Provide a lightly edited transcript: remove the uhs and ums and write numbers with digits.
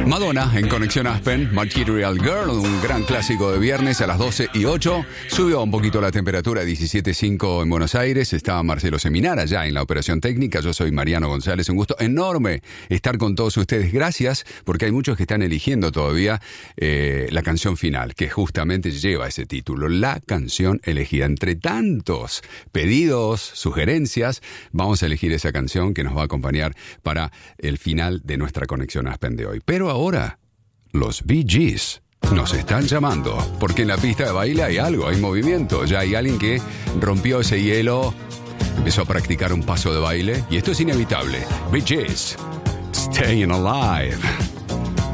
Madonna en Conexión Aspen, Material Girl, un gran clásico de viernes a las 12:08. Subió un poquito la temperatura, 17:05 en Buenos Aires. Está Marcelo Seminara ya en la operación técnica. Yo soy Mariano González. Un gusto enorme estar con todos ustedes. Gracias, porque hay muchos que están eligiendo todavía la canción final, que justamente lleva ese título, la canción elegida. Entre tantos pedidos, sugerencias, vamos a elegir esa canción que nos va a acompañar para el final de nuestra Conexión Aspen de hoy. Pero ahora, los Bee Gees nos están llamando, porque en la pista de baile hay algo, hay movimiento. Ya hay alguien que rompió ese hielo, empezó a practicar un paso de baile, y esto es inevitable. Bee Gees, Staying Alive.